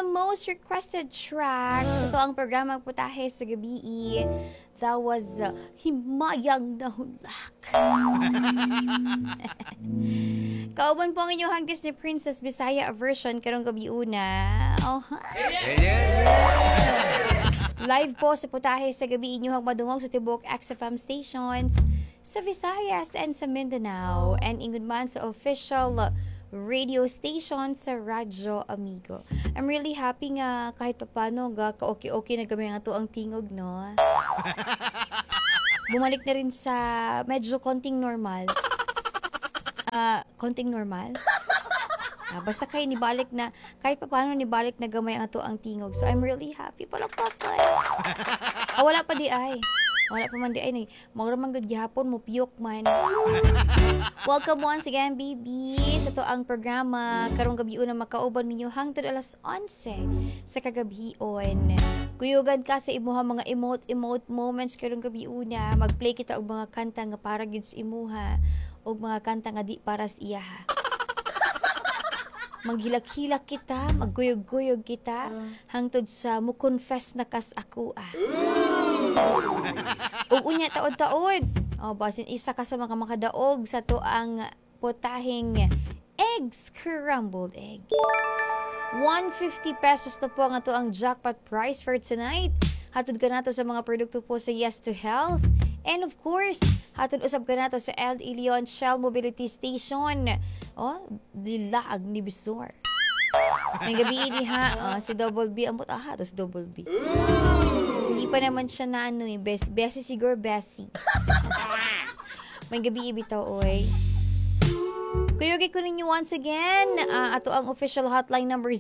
most requested track sa ito ang programang Putahe sa Gabi. That was Himayang Nahulak. Kauban po ang inyong hangkis ni Princess Bisaya version karong gabi una. Oh, live po sa Putahe sa Gabi inyong madungog sa tibok XFM stations sa Visayas and sa Mindanao and ingud man sa official radio station sa Radyo Amigo. I'm really happy nga kahit paano ka-okay-okay na kami nga to ang tingog, no? Bumalik na rin sa medyo konting normal. Konting normal? Basta kayo nibalik na, kahit paano nibalik na gamay ang to ang tingog. So I'm really happy. Palakpakan. Wala pa di ay. Wala pa man di ay. Magramang gihapon mo, piyok man. Welcome once again, baby, sa to ang programa. Karong gabi una makauban ninyo hangtod alas 11 sa kagabion. Kuyugan ka sa imuha mga emote moments karong gabi una. Mag-play kita og mga kanta nga para gyud sa imuha og mga kanta nga di para sa iya. Maghilak-hilak kita, magguyog-guyog kita hangtod sa mo confess na kas ako ug unya taod-taod. Basin isa ka sa mga makadaog sa to ang putahing eggs, scrambled egg. 150 pesos na po nga to ang jackpot prize for tonight. Hatod ka nato sa mga produkto po sa Yes to Health. And of course, hatod usab ka nato sa El Ilion Shell Mobility Station. Dilaag ni Bisor. May gabi ini si Double B. Ambot to si Double B. Hindi pa naman siya na Bessie siguro Bessie. May gabi ibitaw, oy. Kuyogay ko ninyo once again. Ato ang official hotline number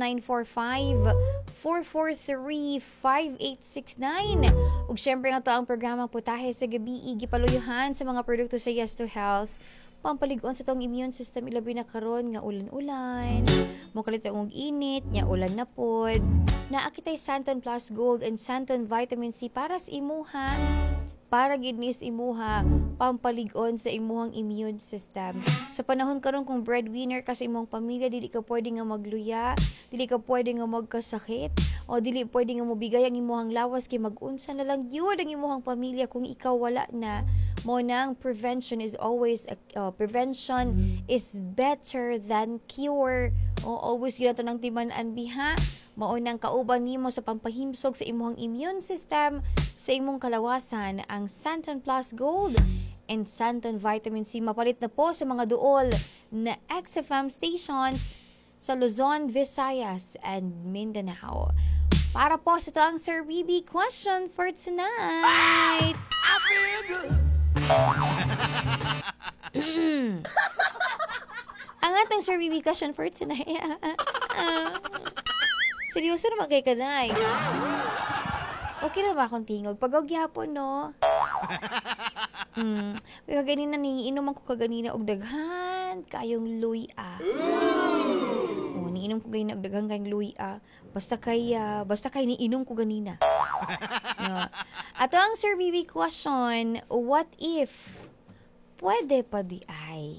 0945-443-5869. Ug syempre nga to ang programang Putahe sa Gabi. Gipaluyuhan sa mga produkto sa Yes to Health. Pampaligon sa tong immune system ilabi na karon nga ulan-ulan. Mokalit ang init, nya ulan na pod. Naakitay Santon Plus Gold and Santon Vitamin C para sa imuha. Para gidnis imuha pampaligon sa imuhang immune system. Sa panahon karon kung breadwinner ka sa imong pamilya, dili ka pwede nga magluya, dili ka pwede nga magkasakit, o dili pwede nga mobigay ang imuhang lawas kay mag-unsa na lang gyud ang imuhang pamilya kung ikaw wala na. Mo nang prevention is always prevention is better than cure. Always ginato ng timan-an biha. Maunang kauban nimo sa pampahimsog sa imong immune system, sa imong kalawasan, ang Santon Plus Gold and Santon Vitamin C. Mapalit na po sa mga duol na XFM stations sa Luzon, Visayas, and Mindanao. Para po sa ito ang Sir BB question for tonight. Ang atong Sir BB question for tonight. Seryoso naman kay kanay. Okay na ba akong tingog? Pagaw gyapon, no? Kaganina ni inom ako kaganina og daghan kayong luya. Niinom ko ganina og daghan kayong luya. Basta kay ni inom ko ganina. No. Ato ang Sir BB question, what if pwede pa di ay?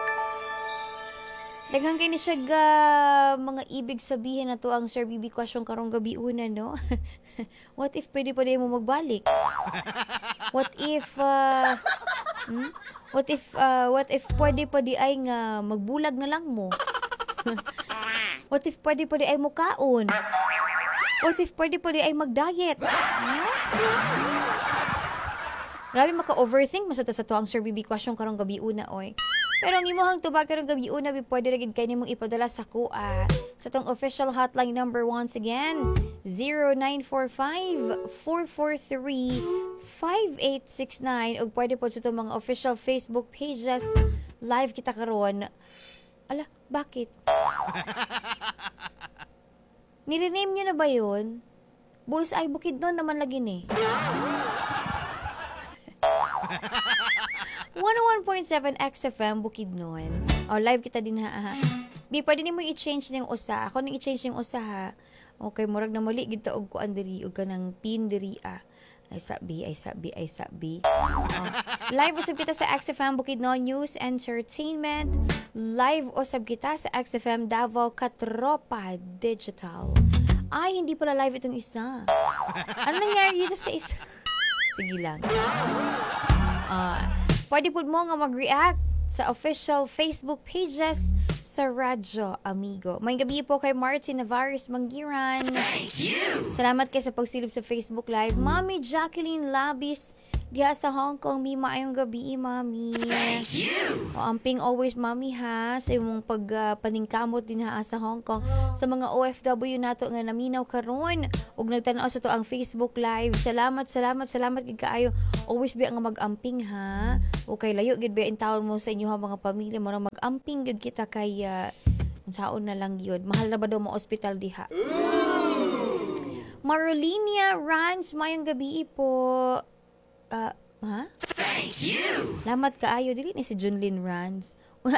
Daghang kay ni siya mga ibig sabihin na to ang Sir BB question karong gabi una, no? What if pwede pa di mo magbalik? What if pwede pa di ay nga magbulag na lang mo? What if pwede pa di ay mo kaon? What if pwede pa di ay mag-diet? Grabe maka-overthink masata sa to ang Sir BB question karong gabi una, oy. Pero ang imuhang tubag karong gabi una, pwede rin kayo nimong ipadala sa kuha. Sa tong official hotline number once again, 0945-443-5869. O pwede po sa itong mga official Facebook pages. Live kita karon. Ala, bakit? Nirename nyo na ba yun? Bulos ay bukid doon naman lagi ni. 101.7 XFM Bukidnon. Live kita din ha. Pwede ni mo i-change ng usa. Ako nang i-change ng usa ha. Okay, murag na mali gid ta og kuan diri og kanang pin diri Ay sabi. Live usab kita sa XFM Bukidnon News Entertainment. Live usab kita sa XFM Davao Katropa Digital. Ay, hindi pala live itong isa. Ano nangyari dito sa isa? Sige lang. Pwede po mo nga mag-react sa official Facebook pages sa Radyo Amigo. May gabi po kay Martin Navarez Manggiran. Thank you! Salamat kayo sa pagsilip sa Facebook Live. Mami Jacqueline Labis, diha sa Hong Kong. Maayong gabi, Mami. Thank you! Amping always, Mami, ha, sa imong paningkamot din ha sa Hong Kong. Sa mga OFW nato nga naminaw karon ug nagtan-aw sa to ang Facebook Live. Salamat gid kaayo. Always ba nga mag-amping, ha? O kay layo gid ba in town mo sa inyo ha mga pamilya mo na mag-amping gid kita kay saon na lang yun. Mahal na ba daw mo ospital diha? Marolinia Rans, mayong gabi po. Ha? Thank you! Lamat kaayo. Dili ni si Junlin Rans.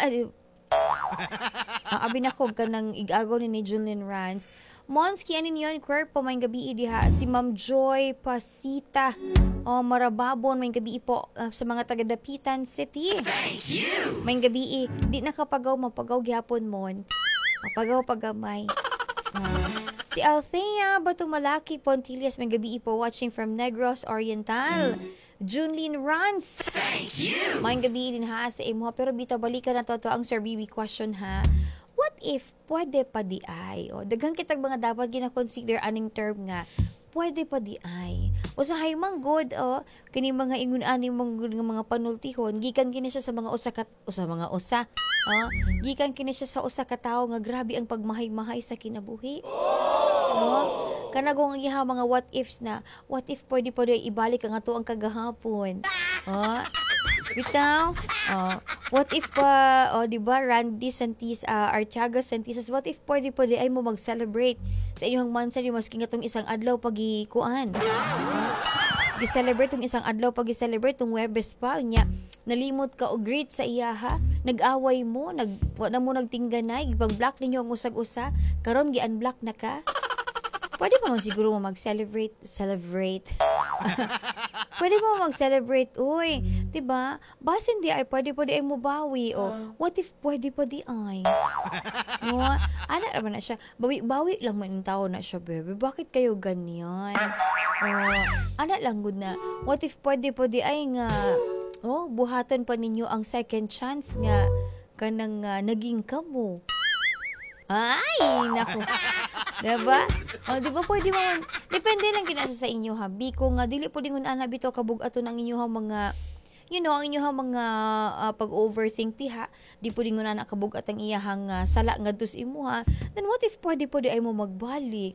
Abi na ko ka ng igago ni Junlin Rans. Monski, anin yun? Kwerpo, may gabi diha. Si Ma'am Joy Pasita. Marababon, may gabi po sa mga taga-Dapitan City. Thank you! May gabi di nakapagaw, mapagaw gyapon mon. Mapagaw pagamay. Si Althea Batumalaki Pontillas, may gabi po watching from Negros Oriental. Junlin Rans. Thank you! May gabi din ha sa imo. Pero bitaw balikan na to ang Sir Bibi question ha. What if pwede pa di ay? Daghang kitag mga dapat gina-consider aning term nga pwede pa di ay. O sa hay mang good kini mga ingon ani mga panultihon gikan kini siya sa mga gikan kini siya sa usa ka tawo nga grabe ang pagmahay-mahay sa kinabuhi. Kanagong iha mga what ifs na what if pwede ibalik ang ato ang kagahapon. Bitaw, what if diba Randy Santis, Artiaga Santis, what if pwede ay mo mag-celebrate sa inyong mansari maski nga tong isang adlaw pagikuan. Gi-celebrate tong isang adlaw pag-celebrate tong Huwebes pa nya nalimot ka og greet sa iya ha, nag-away mo, wa na mo nagtingganay, pag-block ninyo ang usag-usa, karon gi-unblock na ka. Pwede pa man siguro mo mag-celebrate. Pwede mo mag-celebrate, uy. Diba? Basin di ay pwede ay mo bawi. What if pwede pa di ay? No? Ana naman na siya. Bawi lang man yung tao na siya, bebe. Bakit kayo ganyan? Ana lang good na. What if pwede di ay nga, buhaton pa ninyo ang second chance nga kanang naging kamo. Ay, naku. Diba? Diba pwede mo, depende lang kinasa sa inyo ha. Biko nga, dili po dingon ana bito kabugato ng inyo mga, ang inyo mga pag-overthink ti ha. Di po dingon ana kabugat ang iyahang sala nga dus imo ha. Then what if pwede ay mo magbalik?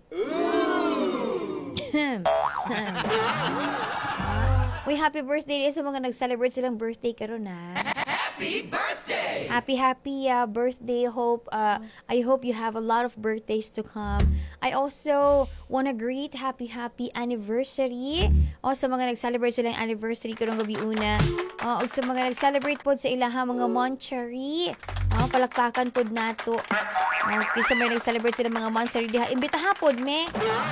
Uy, happy birthday sa mga nag-celebrate silang birthday karon ha. Happy birthday! Happy birthday. I hope you have a lot of birthdays to come. I also wanna greet happy anniversary. Sa mga nag-celebrate silang anniversary karong gabi una. Og sa mga nag-celebrate pod sa ilaha mga monthsary. Palakpakan pod nato. Sa mga nag-celebrate silang mga monthsary diha. Imbitaha pod me.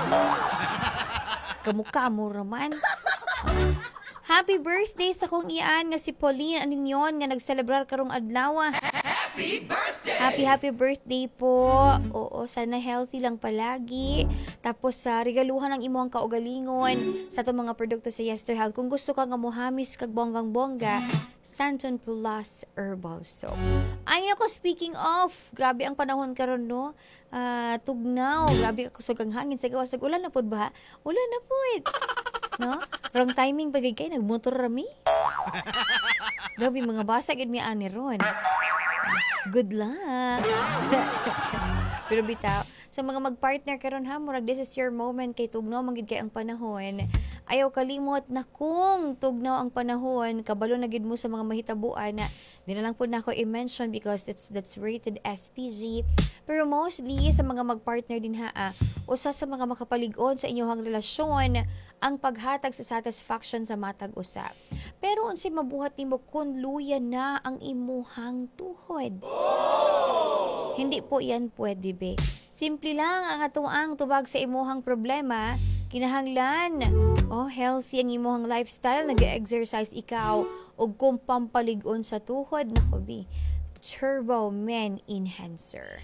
Kamukha mo raman. Happy birthday sa kong iyan nga si Pauline Aninyon nga nagselebrar karong adlaw. Happy birthday! Happy birthday po. Oo, sana healthy lang palagi. Tapos regaluhan ang imong kaugalingon sa itong mga produkto sa Yesto Health. Kung gusto ka nga mohamis kag bonggang-bongga, Santon Plus Herbal Soap. Ay nako, speaking of, grabe ang panahon karon no. Tugnaw, grabe kusog ang hangin sa gawas. Ulan na pod ba? Ulan na pod. No? Wrong timing bagay kay nagmotor rami. Grabe mga basa gid mi ani ron. Good luck. Pero bitaw, sa mga mag-partner karon ha, murag this is your moment kay tugnaw man gid kay ang panahon. Ayaw kalimot na kung tugnaw ang panahon, kabalo na gid mo sa mga mahitabuan na di na lang po na ako i-mention because that's rated SPG. Pero mostly sa mga mag-partner din ha, usa sa mga makapalig-on sa inyong relasyon ang paghatag sa satisfaction sa matag usa. Pero unsay mabuhat nimo kun luya na ang imuhang tuhod? Hindi po yan pwede be. Simple lang ang atuang tubag sa imuhang problema. Kinahanglan, healthy ang imuhang lifestyle, nag-exercise ikaw, o kung pampalig-on sa tuhod, nako be, Turbo Men Enhancer.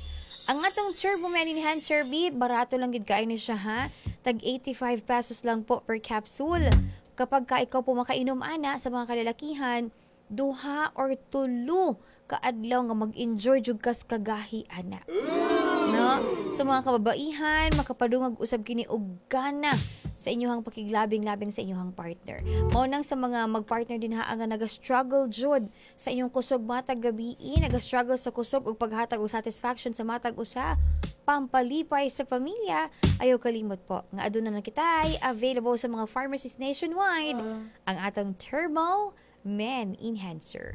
Ang atong Turbo Men Enhancer B, barato lang gid kayo ni siya ha. Tag 85 pesos lang po per capsule. Kapag ka ikaw po makainom ana sa mga kalalakihan, duha or tulo kaadlaw nga mag-enjoy jud kas kagahi ana. No? Sa mga kababaihan, makapadungag usab kini og gana sa inyong pakiglabing-labing sa inyong partner. Mao nang sa mga magpartner din ha nga naga-struggle jud sa inyong kusog matag gabi, naga-struggle sa kusog ug paghatag og satisfaction sa matag usa, pampalipay sa pamilya, ayaw kalimot po nga aduna na kitay available sa mga pharmacies nationwide ang atong Turbo Men Enhancer.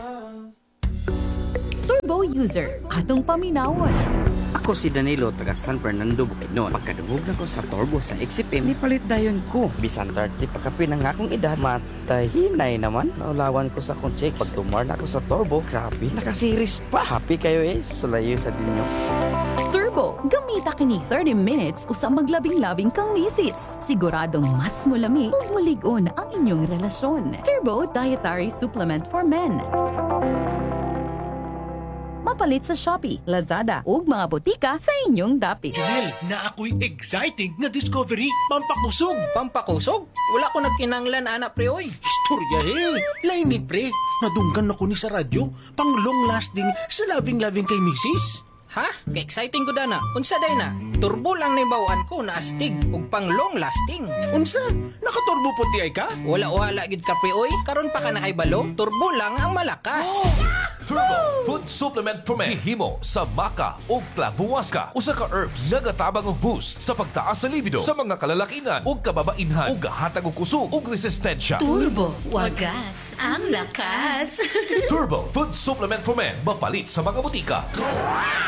Turbo user, atong paminawon. Ako si Danilo, taga San Fernando, Bukidnon. Pagkadungog na ko sa Turbo sa XCPM, nipalit dayon ko. Bisan 30 pagkapi ng akong edad, matahinay naman. Naulawan ko sa akong check. Pag tumar na ako sa Turbo, grabe, nakasiris pa. Happy kayo sulayo sa dinyo. Turbo, gamita kini 30 minutes usa maglabing-labing kang misis. Siguradong mas mulami ug mulig-on ang inyong relasyon. Turbo Dietary Supplement for Men. Mapalit sa Shopee, Lazada ug mga botika sa inyong dapit. Janelle, na ako'y exciting na discovery. Pampakusog. Pampakusog? Wala ko nagkinanglan, anak pre, oy. Istorya lain ni pre. Nadunggan ako ni sa radyo. Pang long lasting sa labing-labing kay misis. Ha? Ka-exciting ko dana. Unsa day na? Turbo lang na ibawaan ko na astig ug pang long lasting. Unsa? Nakaturbo puti ay ka? Wala gid ka pre, oy. Karon pa ka na kay balo. Turbo lang ang malakas. Turbo Food Supplement for Men himo sa maca ug clavuasca, usa ka herbs nga gatabang og boost sa pagtaas sa libido sa mga kalalakinan ug kababainhan ug hatag og kusog ug resistensya. Turbo, wagas ang lakas. Turbo Food Supplement for Men mapalit sa mga butika.